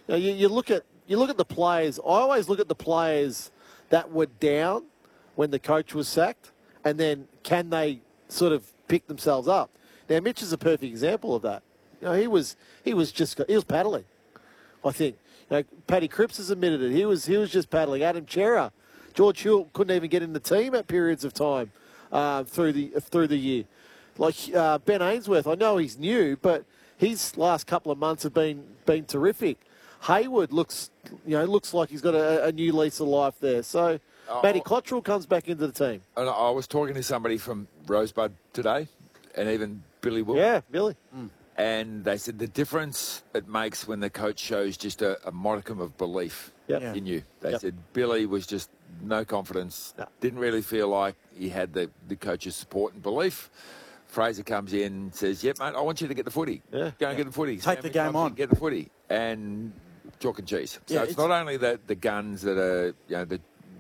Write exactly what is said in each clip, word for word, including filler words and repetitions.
You, know, you, you look at you look at the players. I always look at the players that were down when the coach was sacked, and then can they sort of pick themselves up? Now, Mitch is a perfect example of that. You know, he was he was just he was paddling. I think. You know, Paddy Cripps has admitted it. He was he was just paddling. Adam Chera, George Hill couldn't even get in the team at periods of time uh, through the through the year. Like uh, Ben Ainsworth, I know he's new, but his last couple of months have been been terrific. Hayward looks, you know, looks like he's got a, a new lease of life there. So, oh, Matty Cottrell comes back into the team. And I was talking to somebody from Rosebud today, and even Billy Will. Yeah, Billy. Mm. And they said the difference it makes when the coach shows just a, a modicum of belief yep. in you. They yep. said Billy was just no confidence, no. didn't really feel like he had the, the coach's support and belief. Fraser comes in and says, yep, mate, I want you to get the footy. Yeah. Go and yeah. get the footy. Take the game on. Get the footy. And chalk and cheese. So yeah, it's, it's not only the, the guns that are, you know, the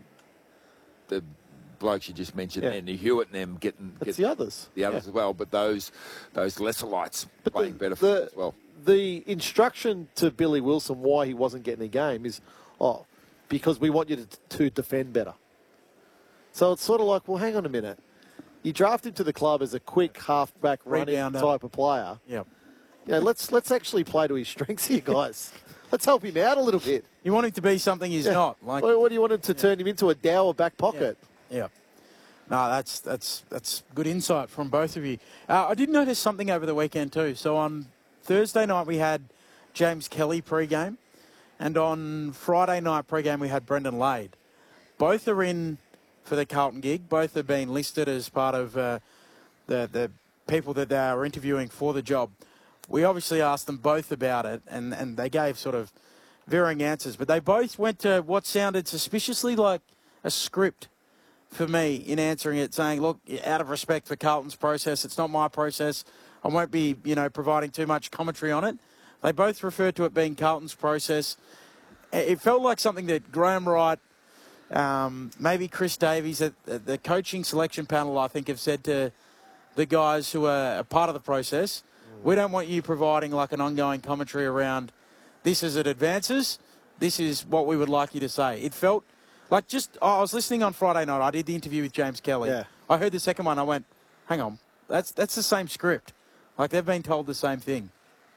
the blokes you just mentioned, yeah. and the Hewitt and them getting, it's getting the others, the others yeah. as well, but those those lesser lights but playing the, better for the, as well. The instruction to Billy Wilson why he wasn't getting a game is, oh, because we want you to, to defend better. So it's sort of like, well, hang on a minute. You draft him to the club as a quick half-back running Rebounder. type of player. Yeah. You know, let's let's actually play to his strengths here, guys. Let's help him out a little bit. You want him to be something he's yeah. not. Like, what, what do you want him to yeah. turn him into, a dour back pocket? Yeah. yeah. No, that's that's that's good insight from both of you. Uh, I did notice something over the weekend too. So on Thursday night we had James Kelly pre-game, and on Friday night pre-game we had Brendan Lade. Both are in for the Carlton gig. Both have been listed as part of uh, the the people that they are interviewing for the job. We obviously asked them both about it, and, and they gave sort of varying answers. But they both went to what sounded suspiciously like a script for me in answering it, saying, look, out of respect for Carlton's process, it's not my process. I won't be, you know, providing too much commentary on it. They both referred to it being Carlton's process. It felt like something that Graham Wright, um, maybe Chris Davies, the coaching selection panel, I think, have said to the guys who are a part of the process, we don't want you providing like an ongoing commentary around this as it advances. This is what we would like you to say. It felt like just, I was listening on Friday night. I did the interview with James Kelly. Yeah. I heard the second one. I went, hang on, that's that's the same script. Like they've been told the same thing.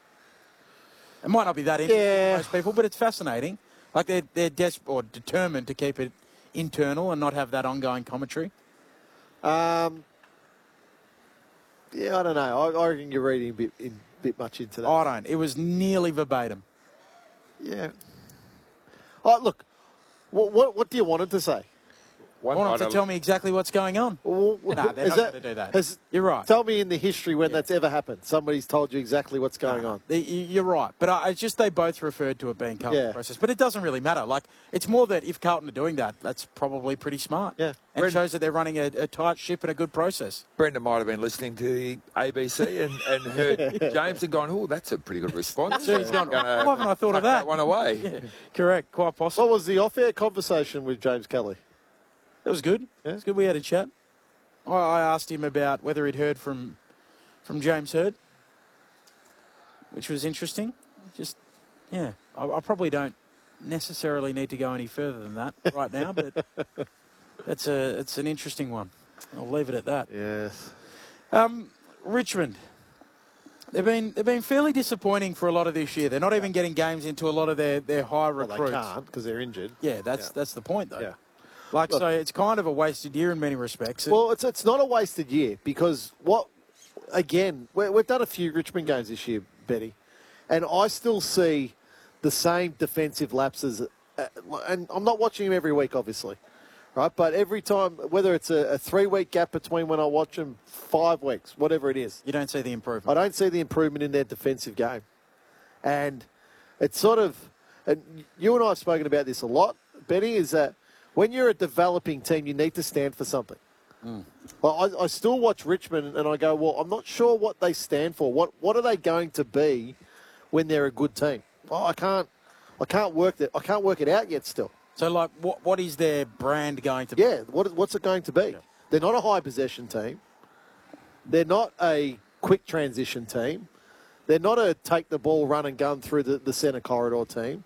It might not be that interesting yeah. to most people, but it's fascinating. Like they're, they're desperate or determined to keep it internal and not have that ongoing commentary. Um. Yeah, I don't know. I, I reckon you're reading a bit, in, bit much into that. I don't. It was nearly verbatim. Yeah. Oh, look, what, what, what do you want him to say? I want them to tell me exactly what's going on. Well, no, they're not going to do that. Has, You're right. Tell me in the history when yeah. that's ever happened. Somebody's told you exactly what's going no, on. You're right. But I, it's just they both referred to it being Carlton's yeah. process. But it doesn't really matter. Like, it's more that if Carlton are doing that, that's probably pretty smart. Yeah. And it shows that they're running a, a tight ship and a good process. Brendan might have been listening to the A B C and, and heard James and gone, oh, that's a pretty good response. So he's gone, why haven't I thought of that? that one away. Yeah. Correct. Quite possible. What was the off-air conversation with James Kelly? It was good. Yeah. It was good. We had a chat. I, I asked him about whether he'd heard from from James Hird, which was interesting. Just, yeah, I, I probably don't necessarily need to go any further than that right now, but that's a it's an interesting one. I'll leave it at that. Yes. Um, Richmond. They've been they've been fairly disappointing for a lot of this year. They're not even getting games into a lot of their, their high well, recruits. They can't because they're injured. Yeah, that's yeah. that's the point though. Yeah. Like, Look, so it's kind of a wasted year in many respects. Well, it's it's not a wasted year because what, again, we we've done a few Richmond games this year, Betty, and I still see the same defensive lapses. Uh, and I'm not watching them every week, obviously, right? But every time, whether it's a, a three-week gap between when I watch them, five weeks, whatever it is. You don't see the improvement. I don't see the improvement in their defensive game. And it's sort of, and you and I have spoken about this a lot, Benny, is that when you're a developing team, you need to stand for something. Mm. Well, I, I still watch Richmond and I go, well, I'm not sure what they stand for. What what are they going to be when they're a good team? Well, I can't, I can't work that. I can't work it out yet. Still. So, like, what what is their brand going to be? Yeah. What what's it going to be? Yeah. They're not a high possession team. They're not a quick transition team. They're not a take the ball, run and gun through the, the centre corridor team.